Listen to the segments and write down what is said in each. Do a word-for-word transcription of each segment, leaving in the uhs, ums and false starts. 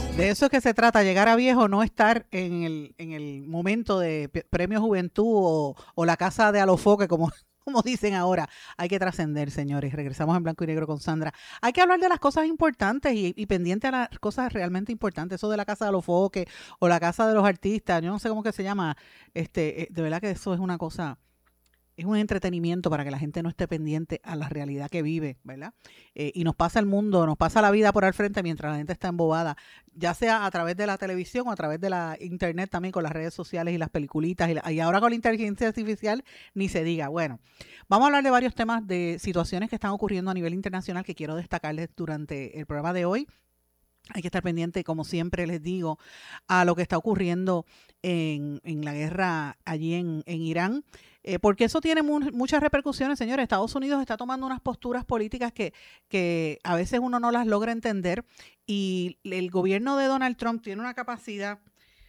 De eso es que se trata, llegar a viejo, no estar en el, en el momento de P- Premio Juventud o, o la casa de Alofoque, como, como dicen ahora. Hay que trascender, señores. Regresamos en blanco y negro con Sandra. Hay que hablar de las cosas importantes y, y pendiente a las cosas realmente importantes. Eso de la casa de Alofoque o la casa de los artistas, yo no sé cómo que se llama. Este, eh, de verdad que eso es una cosa, es un entretenimiento para que la gente no esté pendiente a la realidad que vive, ¿verdad? Eh, y nos pasa el mundo, nos pasa la vida por al frente mientras la gente está embobada, ya sea a través de la televisión o a través de la internet también, con las redes sociales y las peliculitas, y, la, y ahora con la inteligencia artificial, ni se diga. Bueno, vamos a hablar de varios temas, de situaciones que están ocurriendo a nivel internacional que quiero destacarles durante el programa de hoy. Hay que estar pendiente, como siempre les digo, a lo que está ocurriendo en, en la guerra allí en, en Irán, eh, porque eso tiene mu muchas repercusiones, señores. Estados Unidos está tomando unas posturas políticas que, que a veces uno no las logra entender, y el gobierno de Donald Trump tiene una capacidad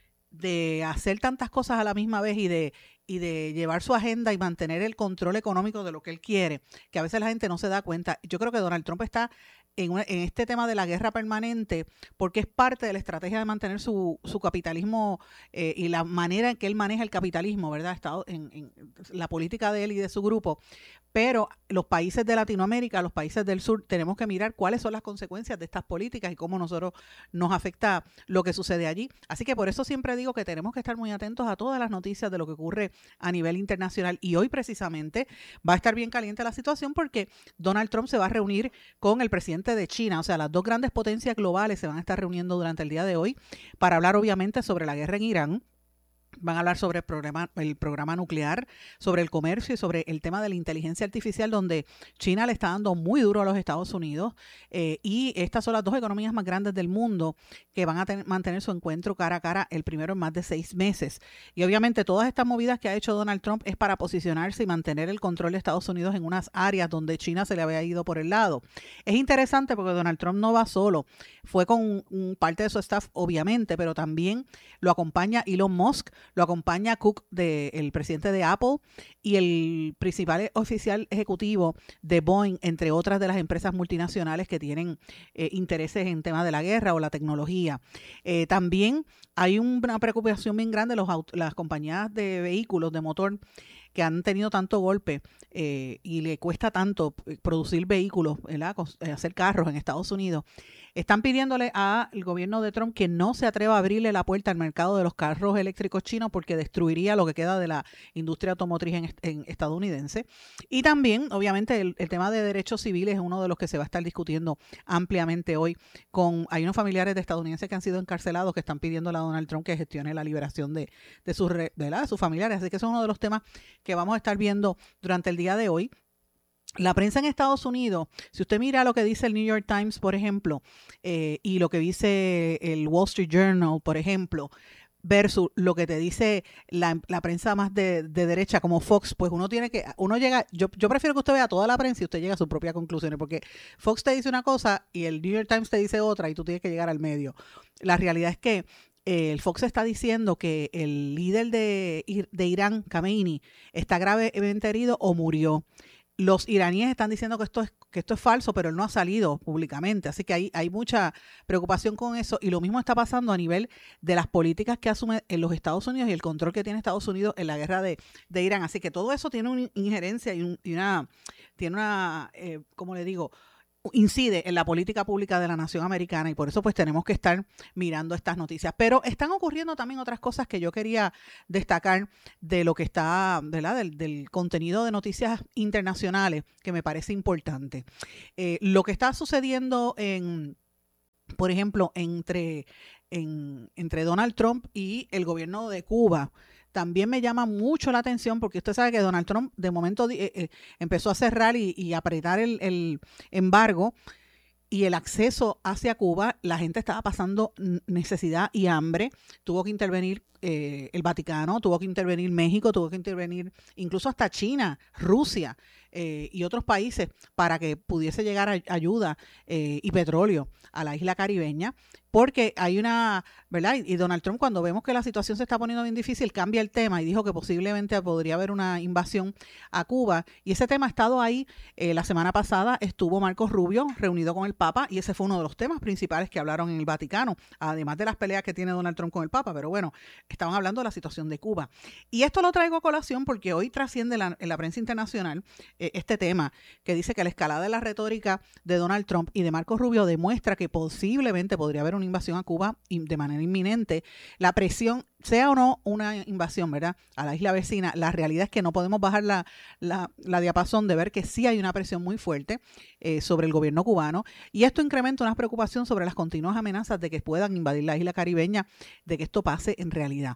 de hacer tantas cosas a la misma vez y de, y de llevar su agenda y mantener el control económico de lo que él quiere, que a veces la gente no se da cuenta. Yo creo que Donald Trump está en, una, en este tema de la guerra permanente porque es parte de la estrategia de mantener su, su capitalismo, eh, y la manera en que él maneja el capitalismo, ¿verdad? Estado en, en la política de él y de su grupo. Pero los países de Latinoamérica, los países del sur, tenemos que mirar cuáles son las consecuencias de estas políticas y cómo nosotros nos afecta lo que sucede allí. Así que por eso siempre digo que tenemos que estar muy atentos a todas las noticias de lo que ocurre a nivel internacional. Y hoy precisamente va a estar bien caliente la situación porque Donald Trump se va a reunir con el presidente de China. O sea, las dos grandes potencias globales se van a estar reuniendo durante el día de hoy para hablar obviamente sobre la guerra en Irán. Van a hablar sobre el programa, el programa nuclear, sobre el comercio y sobre el tema de la inteligencia artificial, donde China le está dando muy duro a los Estados Unidos, eh, y estas son las dos economías más grandes del mundo que van a ten, mantener su encuentro cara a cara, el primero en más de seis meses. Y obviamente todas estas movidas que ha hecho Donald Trump es para posicionarse y mantener el control de Estados Unidos en unas áreas donde China se le había ido por el lado. Es interesante porque Donald Trump no va solo, fue con un, un parte de su staff obviamente, pero también lo acompaña Elon Musk, lo acompaña Cook, de, el presidente de Apple, y el principal oficial ejecutivo de Boeing, entre otras de las empresas multinacionales que tienen eh, intereses en temas de la guerra o la tecnología. Eh, también hay una preocupación bien grande de los, las compañías de vehículos de motor que han tenido tanto golpe, eh, y le cuesta tanto producir vehículos, ¿verdad? Hacer carros en Estados Unidos. Están pidiéndole al gobierno de Trump que no se atreva a abrirle la puerta al mercado de los carros eléctricos chinos porque destruiría lo que queda de la industria automotriz en, en estadounidense. Y también, obviamente, el, el tema de derechos civiles es uno de los que se va a estar discutiendo ampliamente hoy. Con, hay unos familiares de estadounidenses que han sido encarcelados que están pidiéndole a Donald Trump que gestione la liberación de, de, sus, de, de sus familiares. Así que eso es uno de los temas que vamos a estar viendo durante el día de hoy. La prensa en Estados Unidos, si usted mira lo que dice el New York Times, por ejemplo, eh, y lo que dice el Wall Street Journal, por ejemplo, versus lo que te dice la, la prensa más de, de derecha como Fox, pues uno tiene que, uno llega, yo, yo prefiero que usted vea toda la prensa y usted llega a sus propias conclusiones, porque Fox te dice una cosa y el New York Times te dice otra y tú tienes que llegar al medio. La realidad es que eh, el Fox está diciendo que el líder de, de Irán, Khamenei, está gravemente herido o murió. Los iraníes están diciendo que esto es que esto es falso, pero él no ha salido públicamente. Así que hay, hay mucha preocupación con eso. Y lo mismo está pasando a nivel de las políticas que asume en los Estados Unidos y el control que tiene Estados Unidos en la guerra de, de Irán. Así que todo eso tiene una injerencia y, un, y una, tiene una, eh, ¿cómo le digo?, incide en la política pública de la nación americana, y por eso pues tenemos que estar mirando estas noticias. Pero están ocurriendo también otras cosas que yo quería destacar de lo que está, ¿verdad? Del, del contenido de noticias internacionales que me parece importante. Eh, lo que está sucediendo en, por ejemplo, entre, en, entre Donald Trump y el gobierno de Cuba, también me llama mucho la atención porque usted sabe que Donald Trump de momento eh, eh, empezó a cerrar y, y apretar el, el embargo y el acceso hacia Cuba. La gente estaba pasando necesidad y hambre. Tuvo que intervenir eh, el Vaticano, tuvo que intervenir México, tuvo que intervenir incluso hasta China, Rusia. eh, y otros países para que pudiese llegar a, ayuda eh, y petróleo a la isla caribeña, porque hay una, ¿verdad? Y Donald Trump, cuando vemos que la situación se está poniendo bien difícil, cambia el tema y dijo que posiblemente podría haber una invasión a Cuba, y ese tema ha estado ahí. Eh, la semana pasada estuvo Marcos Rubio reunido con el Papa, y ese fue uno de los temas principales que hablaron en el Vaticano, además de las peleas que tiene Donald Trump con el Papa, pero bueno, estaban hablando de la situación de Cuba. Y esto lo traigo a colación porque hoy trasciende la, en la prensa internacional eh, este tema, que dice que la escalada de la retórica de Donald Trump y de Marcos Rubio demuestra que posiblemente podría haber una invasión a Cuba de manera inminente. La presión, sea o no una invasión, ¿verdad?, a la isla vecina, la realidad es que no podemos bajar la, la, la diapasón de ver que sí hay una presión muy fuerte eh, sobre el gobierno cubano, y esto incrementa una preocupación sobre las continuas amenazas de que puedan invadir la isla caribeña, de que esto pase en realidad.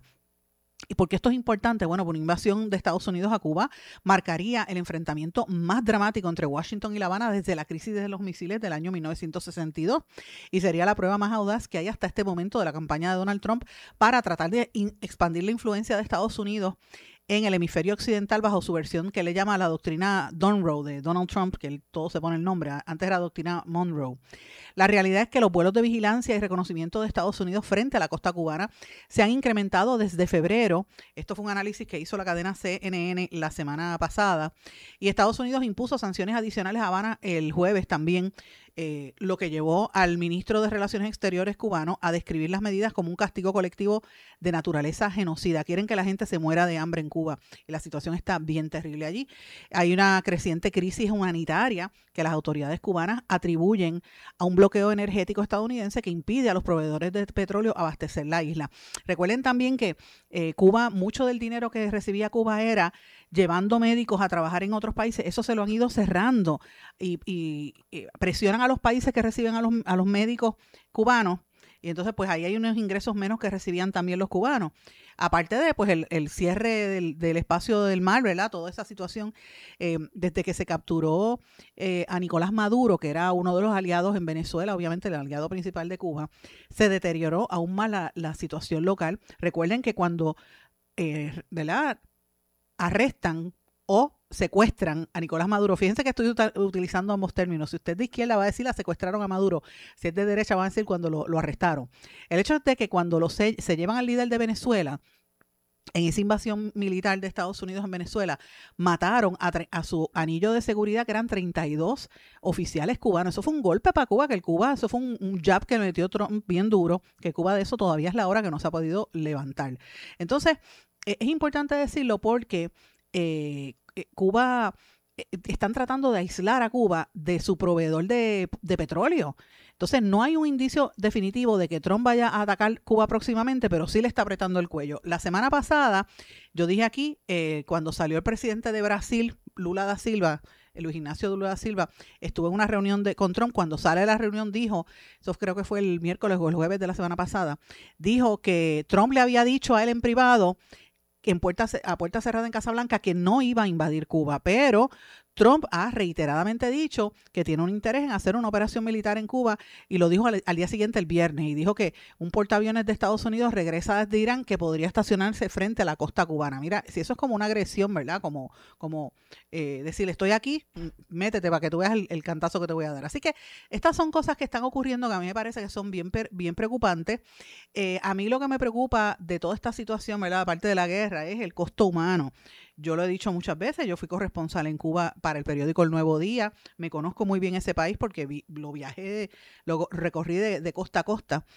¿Y por qué esto es importante? Bueno, por una invasión de Estados Unidos a Cuba marcaría el enfrentamiento más dramático entre Washington y La Habana desde la crisis de los misiles del año mil novecientos sesenta y dos, y sería la prueba más audaz que hay hasta este momento de la campaña de Donald Trump para tratar de expandir la influencia de Estados Unidos en el hemisferio occidental bajo su versión que le llama la doctrina Monroe de Donald Trump, que él, todo se pone el nombre, antes era doctrina Monroe. La realidad es que los vuelos de vigilancia y reconocimiento de Estados Unidos frente a la costa cubana se han incrementado desde febrero. Esto fue un análisis que hizo la cadena C N N la semana pasada, y Estados Unidos impuso sanciones adicionales a Habana el jueves también, eh, lo que llevó al ministro de Relaciones Exteriores cubano a describir las medidas como un castigo colectivo de naturaleza genocida. Quieren que la gente se muera de hambre en Cuba, y la situación está bien terrible allí. Hay una creciente crisis humanitaria que las autoridades cubanas atribuyen a un bloqueo energético estadounidense que impide a los proveedores de petróleo abastecer la isla. Recuerden también que eh, Cuba, mucho del dinero que recibía Cuba era llevando médicos a trabajar en otros países. Eso se lo han ido cerrando, y, y, y presionan a los países que reciben a los, a los médicos cubanos, y entonces pues ahí hay unos ingresos menos que recibían también los cubanos. Aparte de pues el, el cierre del, del espacio del mar, ¿verdad? Toda esa situación, eh, desde que se capturó eh, a Nicolás Maduro, que era uno de los aliados en Venezuela, obviamente el aliado principal de Cuba, se deterioró aún más la, la situación local. Recuerden que cuando eh, ¿verdad?, arrestan o secuestran a Nicolás Maduro, fíjense que estoy ut- utilizando ambos términos. Si usted es de izquierda va a decir la secuestraron a Maduro, si es de derecha va a decir cuando lo, lo arrestaron. El hecho es de que cuando lo se, se llevan al líder de Venezuela, en esa invasión militar de Estados Unidos en Venezuela, mataron a, a su anillo de seguridad, que eran treinta y dos oficiales cubanos. Eso fue un golpe para Cuba, que el Cuba, eso fue un, un jab que le metió Trump bien duro, que Cuba de eso todavía es la hora que no se ha podido levantar. Entonces, es importante decirlo porque eh, Cuba, eh, están tratando de aislar a Cuba de su proveedor de, de petróleo. Entonces, no hay un indicio definitivo de que Trump vaya a atacar Cuba próximamente, pero sí le está apretando el cuello. La semana pasada, yo dije aquí, eh, cuando salió el presidente de Brasil, Lula da Silva, Luis Ignacio Lula da Silva, estuvo en una reunión de, con Trump. Cuando sale de la reunión dijo, eso creo que fue el miércoles o el jueves de la semana pasada, dijo que Trump le había dicho a él en privado, en puerta, a puerta cerrada en Casa Blanca, que no iba a invadir Cuba, pero Trump ha reiteradamente dicho que tiene un interés en hacer una operación militar en Cuba, y lo dijo al, al día siguiente, el viernes, y dijo que un portaaviones de Estados Unidos regresa desde Irán, que podría estacionarse frente a la costa cubana. Mira, si eso es como una agresión, ¿verdad? Como, como eh, decirle, estoy aquí, métete para que tú veas el, el cantazo que te voy a dar. Así que estas son cosas que están ocurriendo que a mí me parece que son bien, bien preocupantes. Eh, a mí lo que me preocupa de toda esta situación, ¿verdad?, aparte de la guerra, es el costo humano. Yo lo he dicho muchas veces, yo fui corresponsal en Cuba para el periódico El Nuevo Día, me conozco muy bien ese país porque vi, lo viajé, lo recorrí de, de costa a costa,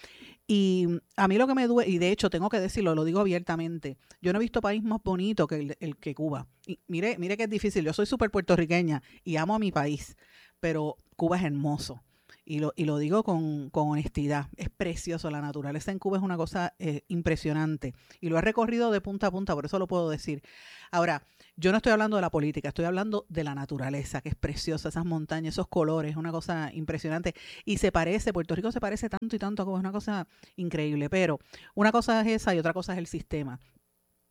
y a mí lo que me duele, y de hecho tengo que decirlo, lo digo abiertamente, yo no he visto país más bonito que, el, el que Cuba. Y mire, mire que es difícil, yo soy súper puertorriqueña y amo a mi país, pero Cuba es hermoso. Y lo, y lo digo con, con honestidad, es precioso. La naturaleza en Cuba es una cosa eh, impresionante, y lo he recorrido de punta a punta, por eso lo puedo decir. Ahora, yo no estoy hablando de la política, estoy hablando de la naturaleza, que es preciosa, esas montañas, esos colores, es una cosa impresionante, y se parece, Puerto Rico se parece tanto y tanto a Cuba, es una cosa increíble, pero una cosa es esa y otra cosa es el sistema.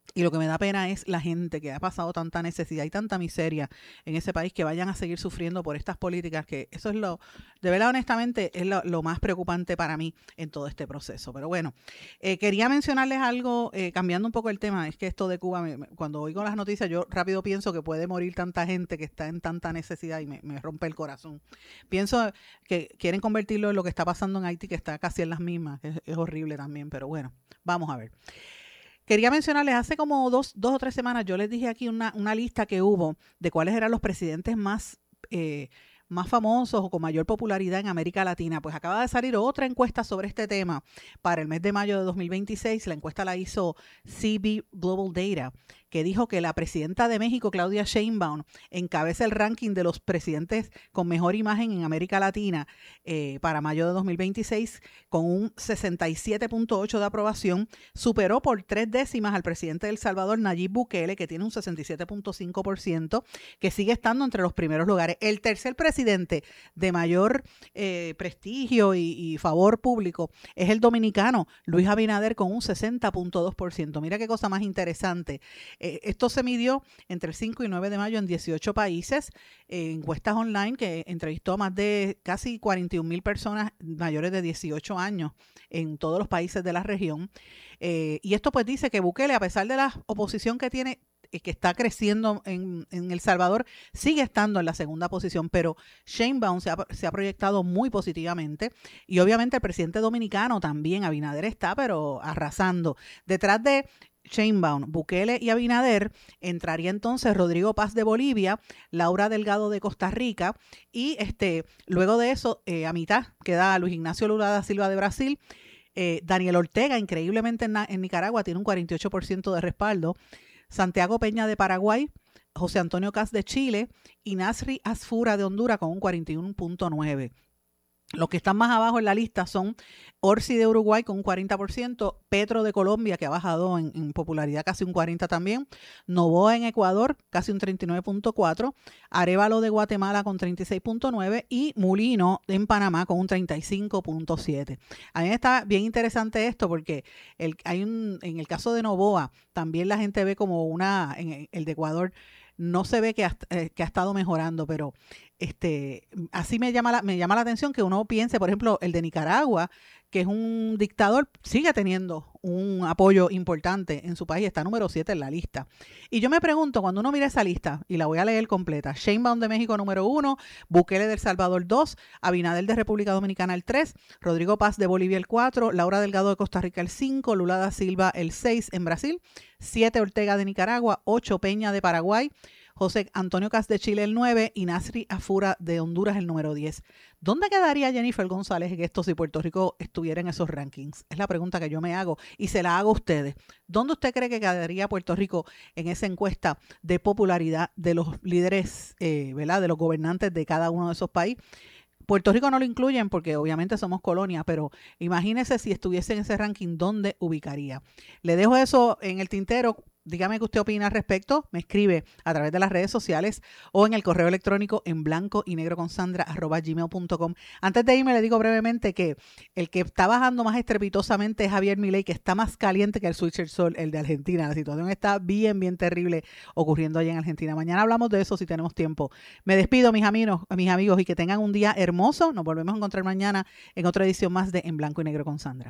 Y lo que me da pena es la gente que ha pasado tanta necesidad y tanta miseria en ese país, que vayan a seguir sufriendo por estas políticas, que eso es lo, de verdad, honestamente, es lo, lo más preocupante para mí en todo este proceso. Pero bueno, eh, quería mencionarles algo, eh, cambiando un poco el tema. Es que esto de Cuba, me, me, cuando oigo las noticias, yo rápido pienso que puede morir tanta gente que está en tanta necesidad y me, me rompe el corazón. Pienso que quieren convertirlo en lo que está pasando en Haití, que está casi en las mismas. Es, es horrible también, pero bueno, vamos a ver. Quería mencionarles, hace como dos, dos o tres semanas yo les dije aquí una, una lista que hubo de cuáles eran los presidentes más, eh, más famosos o con mayor popularidad en América Latina. Pues acaba de salir otra encuesta sobre este tema para el mes de mayo de dos mil veintiséis. La encuesta la hizo C B Global Data, que dijo que la presidenta de México, Claudia Sheinbaum, encabeza el ranking de los presidentes con mejor imagen en América Latina eh, para mayo de dos mil veintiséis, con un sesenta y siete punto ocho de aprobación. Superó por tres décimas al presidente de El Salvador, Nayib Bukele, que tiene un sesenta y siete punto cinco por ciento, que sigue estando entre los primeros lugares. El tercer presidente de mayor eh, prestigio y, y favor público es el dominicano, Luis Abinader, con un sesenta punto dos por ciento. Mira qué cosa más interesante. Eh, esto se midió entre el cinco y nueve de mayo en dieciocho países, eh, encuestas online que entrevistó a más de casi cuarenta y un mil personas mayores de dieciocho años en todos los países de la región. Eh, y esto pues dice que Bukele, a pesar de la oposición que tiene, eh, que está creciendo en, en El Salvador, sigue estando en la segunda posición, pero Sheinbaum se ha, se ha proyectado muy positivamente, y obviamente el presidente dominicano también, Abinader, está pero arrasando. Detrás de Sheinbaum, Bukele y Abinader entraría entonces Rodrigo Paz de Bolivia, Laura Delgado de Costa Rica, y este luego de eso, eh, a mitad queda Luis Ignacio Lula da Silva de Brasil. eh, Daniel Ortega, increíblemente en, en Nicaragua, tiene un cuarenta y ocho por ciento de respaldo. Santiago Peña de Paraguay, José Antonio Caz de Chile y Nasri Asfura de Honduras con un cuarenta y uno punto nueve por ciento. Los que están más abajo en la lista son Orsi de Uruguay con un cuarenta por ciento, Petro de Colombia, que ha bajado en, en popularidad casi un cuarenta por ciento también, Noboa en Ecuador casi un treinta y nueve punto cuatro por ciento, Arévalo de Guatemala con treinta y seis punto nueve por ciento y Mulino en Panamá con un treinta y cinco punto siete por ciento. A mí me está bien interesante esto porque el, hay un, en el caso de Noboa también la gente ve como una, en el de Ecuador, no se ve que ha, eh, que ha estado mejorando, pero este, así me llama, la, me llama la atención que uno piense, por ejemplo, el de Nicaragua, que es un dictador, sigue teniendo un apoyo importante en su país, está número siete en la lista. Y yo me pregunto, cuando uno mira esa lista, y la voy a leer completa: Sheinbaum de México número uno, Bukele de El Salvador dos, Abinader de República Dominicana el tres, Rodrigo Paz de Bolivia el cuatro, Laura Delgado de Costa Rica el cinco, Lula da Silva el seis en Brasil, siete Ortega de Nicaragua, ocho Peña de Paraguay, José Antonio Caz de Chile el nueve y Nasri Asfura de Honduras el número diez. ¿Dónde quedaría Jennifer González en esto si Puerto Rico estuviera en esos rankings? Es la pregunta que yo me hago y se la hago a ustedes. ¿Dónde usted cree que quedaría Puerto Rico en esa encuesta de popularidad de los líderes, eh, ¿verdad?, de los gobernantes de cada uno de esos países? Puerto Rico no lo incluyen porque obviamente somos colonia, pero imagínese si estuviese en ese ranking, ¿dónde ubicaría? Le dejo eso en el tintero. Dígame qué usted opina al respecto. Me escribe a través de las redes sociales o en el correo electrónico en blanco y negro con Sandra arroba gmail punto com. Antes de irme, le digo brevemente que el que está bajando más estrepitosamente es Javier Milei, que está más caliente que el Switcher Sol, el de Argentina. La situación está bien, bien terrible ocurriendo allá en Argentina. Mañana hablamos de eso si tenemos tiempo. Me despido, mis amigos, mis amigos, y que tengan un día hermoso. Nos volvemos a encontrar mañana en otra edición más de En Blanco y Negro con Sandra.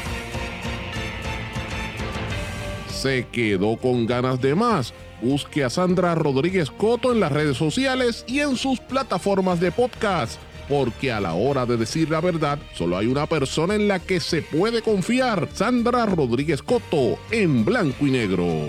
¿Se quedó con ganas de más? Busque a Sandra Rodríguez Coto en las redes sociales y en sus plataformas de podcast, porque a la hora de decir la verdad, solo hay una persona en la que se puede confiar: Sandra Rodríguez Coto, en Blanco y Negro.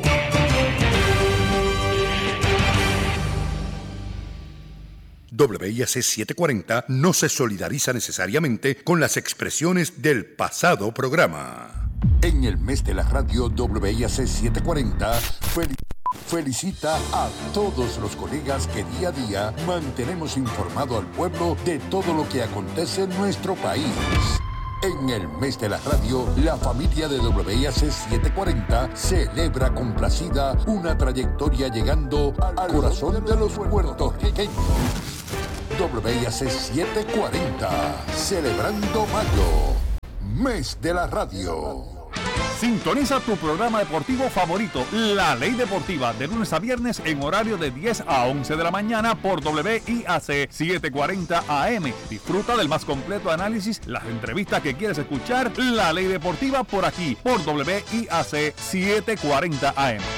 W I A C setecientos cuarenta no se solidariza necesariamente con las expresiones del pasado programa. En el mes de la radio, W I A C setecientos cuarenta fel- felicita a todos los colegas que día a día mantenemos informado al pueblo de todo lo que acontece en nuestro país. En el mes de la radio, la familia de W I A C setecientos cuarenta celebra complacida una trayectoria llegando al corazón de los puertorriqueños. W I A C setecientos cuarenta, celebrando mayo, mes de la radio. Sintoniza tu programa deportivo favorito, La Ley Deportiva, de lunes a viernes en horario de diez a once de la mañana por W I A C setecientos cuarenta A M. Disfruta del más completo análisis, las entrevistas que quieres escuchar. La Ley Deportiva por aquí, por W I A C setecientos cuarenta A M.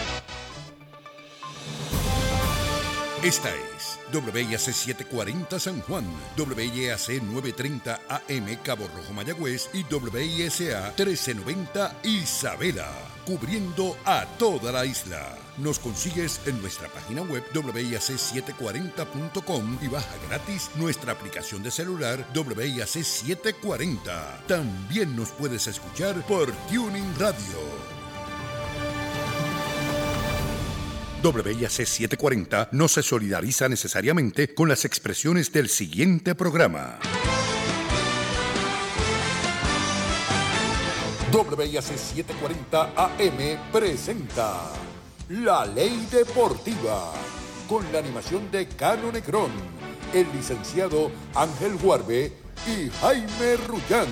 Esta es W I A C setecientos cuarenta San Juan, W I A C novecientos treinta A M Cabo Rojo Mayagüez y W I S A trece noventa Isabela, cubriendo a toda la isla. Nos consigues en nuestra página web W I A C setecientos cuarenta punto com y baja gratis nuestra aplicación de celular W I A C setecientos cuarenta. También nos puedes escuchar por Tuning Radio. W I A C setecientos cuarenta no se solidariza necesariamente con las expresiones del siguiente programa. W I A C setecientos cuarenta A M presenta La Ley Deportiva, con la animación de Cano Negrón, el licenciado Ángel Huarbe y Jaime Rullán.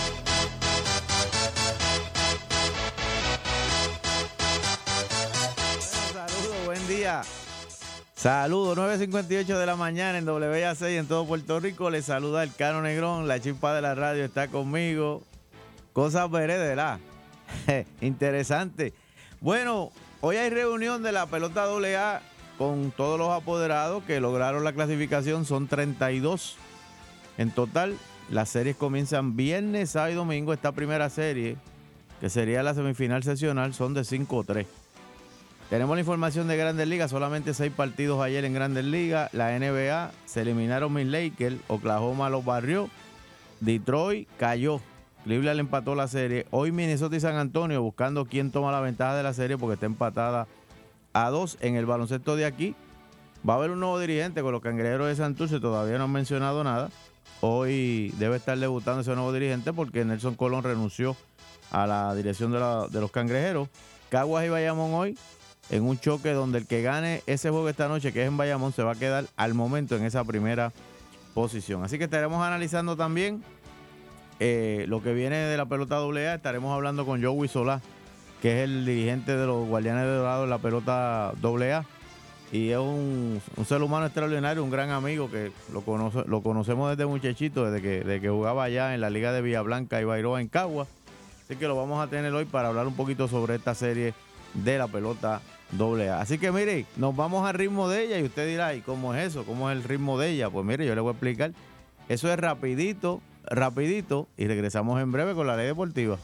Día. Saludos, nueve cincuenta y ocho de la mañana en W I A C y en todo Puerto Rico. Les saluda el Cano Negrón, la chispa de la radio está conmigo. Cosas veré de la interesante. Bueno, hoy hay reunión de la pelota doble A con todos los apoderados que lograron la clasificación. Son treinta y dos en total. Las series comienzan viernes, sábado y domingo. Esta primera serie, que sería la semifinal sesional, son de cinco tres. Tenemos la información de Grandes Ligas, solamente seis partidos ayer en Grandes Ligas. La N B A se eliminaron mis Lakers, Oklahoma los barrió, Detroit cayó, Cleveland empató la serie. Hoy Minnesota y San Antonio buscando quién toma la ventaja de la serie porque está empatada a dos. En el baloncesto de aquí va a haber un nuevo dirigente con los Cangrejeros de Santurce, todavía no han mencionado nada. Hoy debe estar debutando ese nuevo dirigente porque Nelson Colón renunció a la dirección de, la, de los Cangrejeros. Caguas y Bayamón hoy en un choque donde el que gane ese juego esta noche, que es en Bayamón, se va a quedar al momento en esa primera posición. Así que estaremos analizando también eh, lo que viene de la pelota doble A. Estaremos hablando con Joey Solá, que es el dirigente de los Guardianes de Dorado en la pelota doble A. Y es un, un ser humano extraordinario, un gran amigo que lo, conoce, lo conocemos desde muchachito, desde que, desde que jugaba allá en la Liga de Villablanca y Bairoa en Caguas. Así que lo vamos a tener hoy para hablar un poquito sobre esta serie de la pelota doble A. Así que mire, nos vamos al ritmo de ella y usted dirá, ¿y cómo es eso? ¿Cómo es el ritmo de ella? Pues mire, yo le voy a explicar. Eso es rapidito, rapidito y regresamos en breve con la Ley Deportiva.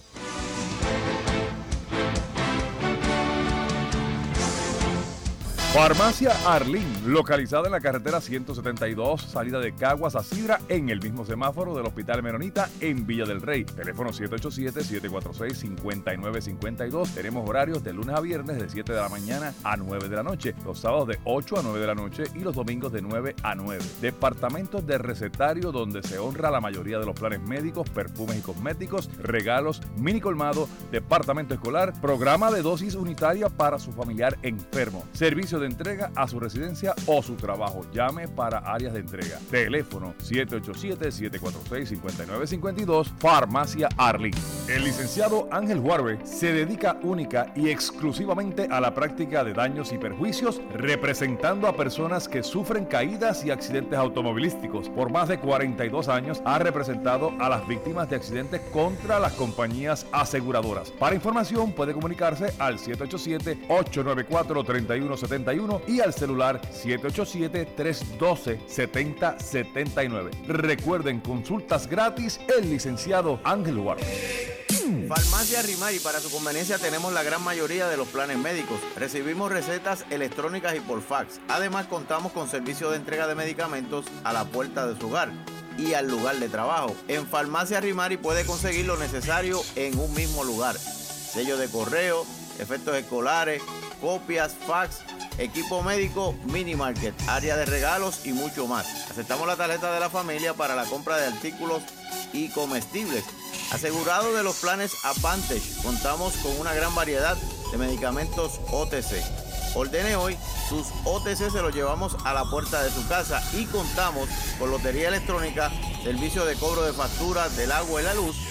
Farmacia Arlín, localizada en la carretera ciento setenta y dos, salida de Caguas a Sidra, en el mismo semáforo del Hospital Menonita en Villa del Rey. Teléfono siete ocho siete, siete cuatro seis, cinco nueve cinco dos. Tenemos horarios de lunes a viernes de siete de la mañana a nueve de la noche, los sábados de ocho a nueve de la noche y los domingos de nueve a nueve. Departamentos de recetario donde se honra la mayoría de los planes médicos, perfumes y cosméticos, regalos, mini colmado, departamento escolar, programa de dosis unitaria para su familiar enfermo, servicio de entrega a su residencia o su trabajo. Llame para áreas de entrega. Teléfono siete ocho siete, siete cuatro seis, cinco nueve cinco dos. Farmacia Arlín. El licenciado Ángel Huarbe se dedica única y exclusivamente a la práctica de daños y perjuicios, representando a personas que sufren caídas y accidentes automovilísticos. Por más de cuarenta y dos años ha representado a las víctimas de accidentes contra las compañías aseguradoras. Para información puede comunicarse al siete ocho siete, ocho nueve cuatro, tres uno siete uno y al celular siete ocho siete, tres uno dos, siete cero siete nueve. Recuerden, consultas gratis, el licenciado Ángel Huarbe. Farmacia Rimari, para su conveniencia tenemos la gran mayoría de los planes médicos. Recibimos recetas electrónicas y por fax. Además contamos con servicio de entrega de medicamentos a la puerta de su hogar y al lugar de trabajo. En Farmacia Rimari puede conseguir lo necesario en un mismo lugar. Sello de correo, efectos escolares, copias, fax, equipo médico, mini market, área de regalos y mucho más. Aceptamos la tarjeta de la familia para la compra de artículos y comestibles. Asegurado de los planes Advantage, contamos con una gran variedad de medicamentos O T C. Ordene hoy, sus O T C se los llevamos a la puerta de su casa y contamos con lotería electrónica, servicio de cobro de facturas del agua y la luz,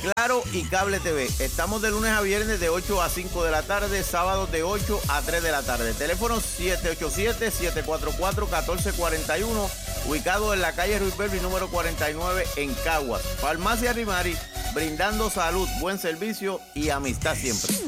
Claro y Cable T V. Estamos de lunes a viernes de ocho a cinco de la tarde, sábados de ocho a tres de la tarde. Teléfono siete ocho siete, siete cuatro cuatro, uno cuatro cuatro uno, ubicado en la calle Ruiz Belvi número cuarenta y nueve en Caguas. Farmacia Rimari, brindando salud, buen servicio y amistad siempre.